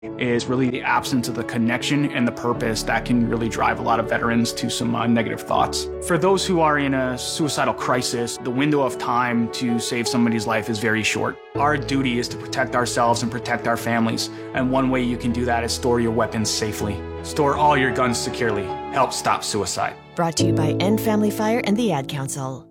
is really the absence of the connection and the purpose that can really drive a lot of veterans to some negative thoughts. For those who are in a suicidal crisis, the window of time to save somebody's life is very short. Our duty is to protect ourselves and protect our families, and one way you can do that is store your weapons safely. Store all your guns securely. Help stop suicide. Brought to you by End Family Fire and the Ad Council.